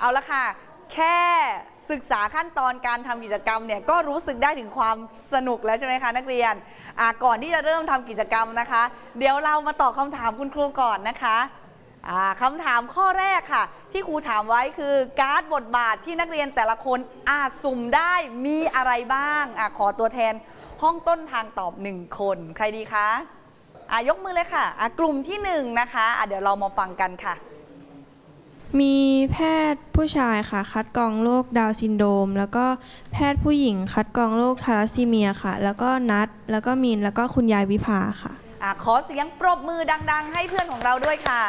เอาละค่ะแค่ศึกษาขั้นตอนการทำกิจกรรมเนี่ยก็รู้สึกได้ถึงความสนุกแล้วใช่ไหมคะนักเรียนก่อนที่จะเริ่มทำกิจกรรมนะคะเดี๋ยวเรามาตอบคำถามคุณครูก่อนนะคะคำถามข้อแรกค่ะที่ครูถามไว้คือการ์ดบทบาทที่นักเรียนแต่ละคนอาจสุ่มได้มีอะไรบ้างขอตัวแทนห้องต้นทางตอบ1คนใครดีคะยกมือเลยค่ะกลุ่มที่1นะคะเดี๋ยวเรามาฟังกันค่ะมีแพทย์ผู้ชายค่ะคัดกรองโรคดาวน์ซินโดรมแล้วก็แพทย์ผู้หญิงคัดกรองโรคทาลัสซีเมียค่ะแล้วก็นัดแล้วก็มีนแล้วก็คุณยายวิภาค่ะขอเสียงปรบมือดังๆให้เพื่อนของเราด้วยค่ะ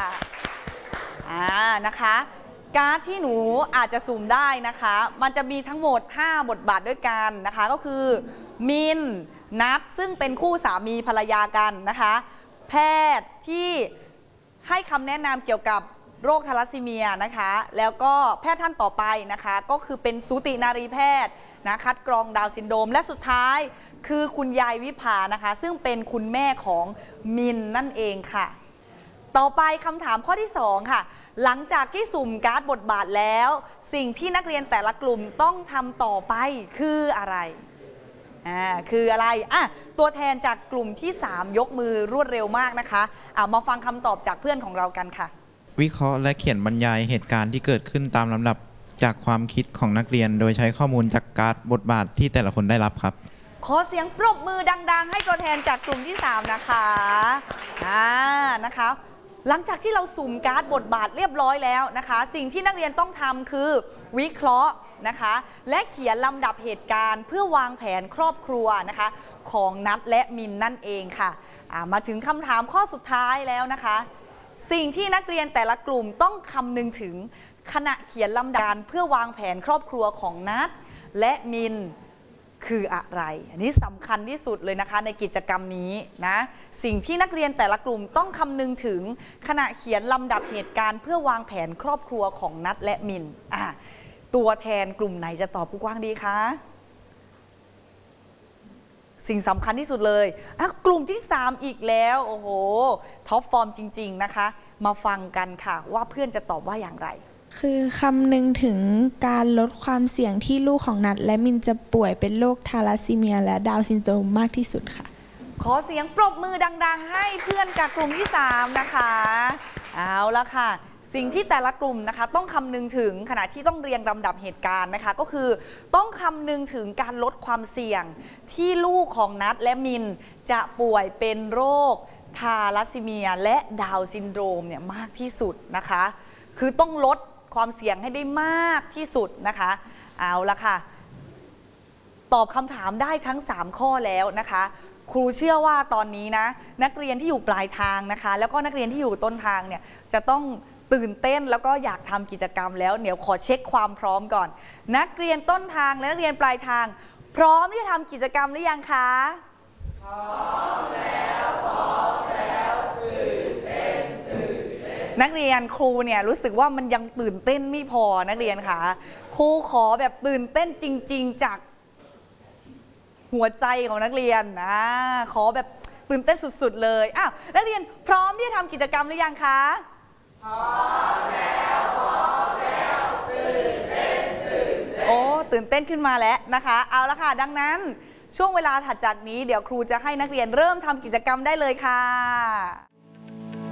นะคะการ์ดที่หนูอาจจะสุ่มได้นะคะมันจะมีทั้งหมด5บทบาทด้วยกันนะคะก็คือมินนัดซึ่งเป็นคู่สามีภรรยากันนะคะแพทย์ที่ให้คำแนะนำเกี่ยวกับโรคทาลัสซีเมียนะคะแล้วก็แพทย์ท่านต่อไปนะคะก็คือเป็นสูตินารีแพทย์นะคัดกรองดาวน์ซินโดรมและสุดท้ายคือคุณยายวิภานะคะซึ่งเป็นคุณแม่ของมินนั่นเองค่ะต่อไปคำถามข้อที่2ค่ะหลังจากที่สุ่มการ์ดบทบาทแล้วสิ่งที่นักเรียนแต่ละกลุ่มต้องทำต่อไปคืออะไรคืออะไรตัวแทนจากกลุ่มที่3ยกมือรวดเร็วมากนะคะมาฟังคำตอบจากเพื่อนของเรากันค่ะวิเคราะห์และเขียนบรรยายเหตุการณ์ที่เกิดขึ้นตามลำดับจากความคิดของนักเรียนโดยใช้ข้อมูลจากการ์ดบทบาทที่แต่ละคนได้รับครับขอเสียงปรบมือดังๆให้ตัวแทนจากกลุ่มที่3นะคะนะคะหลังจากที่เราสุ่มการ์ดบทบาทเรียบร้อยแล้วนะคะสิ่งที่นักเรียนต้องทำคือวิเคราะห์นะคะและเขียนลำดับเหตุการณ์เพื่อวางแผนครอบครัวนะคะของนัทและมินนั่นเองค่ะมาถึงคำถามข้อสุดท้ายแล้วนะคะสิ่งที่นักเรียนแต่ละกลุ่มต้องคำนึงถึงขณะเขียนลำดับเพื่อวางแผนครอบครัวของนัทและมินคืออะไรอันนี้สำคัญที่สุดเลยนะคะในกิจกรรมนี้นะสิ่งที่นักเรียนแต่ละกลุ่มต้องคำนึงถึงขณะเขียนลำดับเหตุการณ์เพื่อวางแผนครอบครัวของนัทและมินตัวแทนกลุ่มไหนจะตอบผู้กว้างดีคะสิ่งสำคัญที่สุดเลยกลุ่มที่3อีกแล้วโอ้โหท็อปฟอร์มจริงๆนะคะมาฟังกันค่ะว่าเพื่อนจะตอบว่าอย่างไรคือคำนึงถึงการลดความเสี่ยงที่ลูกของนัทและมินจะป่วยเป็นโรคทาลัสซีเมียและดาวน์ซินโดรมมากที่สุดค่ะขอเสียงปรบมือดังๆให้เพื่อนกับกลุ่มที่3นะคะเอาละค่ะสิ่งที่แต่ละกลุ่มนะคะต้องคำนึงถึงขณะที่ต้องเรียงลำดับเหตุการณ์นะคะก็คือต้องคำนึงถึงการลดความเสี่ยงที่ลูกของนัทและมินจะป่วยเป็นโรคทาลัสซีเมียและดาวน์ซินโดรมเนี่ยมากที่สุดนะคะคือต้องลดความเสี่ยงให้ได้มากที่สุดนะคะเอาละค่ะตอบคำถามได้ทั้ง3ข้อแล้วนะคะครูเชื่อว่าตอนนี้นะนักเรียนที่อยู่ปลายทางนะคะแล้วก็นักเรียนที่อยู่ต้นทางเนี่ยจะต้องตื่นเต้นแล้วก็อยากทำกิจกรรมแล้วเดี๋ยวขอเช็คความพร้อมก่อนนักเรียนต้นทางและนักเรียนปลายทางพร้อมที่จะทำกิจกรรมหรือยังคะพร้อมแล้วตื่นเต้นนักเรียนครูเนี่ยรู้สึกว่ามันยังตื่นเต้นไม่พอนักเรียนค่ะครูขอแบบตื่นเต้นจริงๆจากหัวใจของนักเรียนขอแบบตื่นเต้นสุดๆเลยนักเรียนพร้อมที่จะทำกิจกรรมหรือยังคะพร้อมแล้วตื่นเต้นโอ้ตื่นเต้นขึ้นมาแล้วนะคะเอาละค่ะดังนั้นช่วงเวลาถัดจากนี้เดี๋ยวครูจะให้นักเรียนเริ่มทำกิจกรรมได้เลยค่ะ